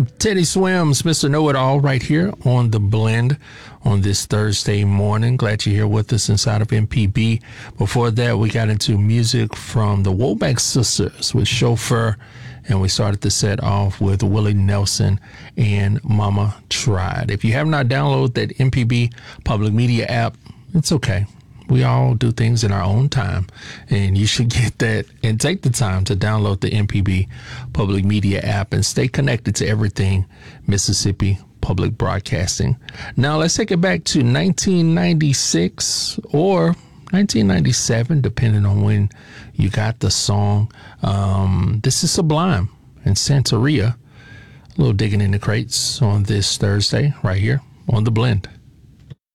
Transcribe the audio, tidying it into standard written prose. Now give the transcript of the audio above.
Teddy Swims, Mr. Know-It-All, right here on The Blend on this Thursday morning. Glad you're here with us inside of MPB. Before that, we got into music from the Womack Sisters with Chauffeur, and we started the set off with Willie Nelson and Mama Tried. If you have not downloaded that MPB Public Media app, it's okay. We all do things in our own time, and you should get that and take the time to download the MPB Public Media app and stay connected to everything Mississippi Public Broadcasting. Now, let's take it back to 1996 or 1997, depending on when you got the song. This is Sublime and Santeria. A little digging in the crates on this Thursday right here on The Blend.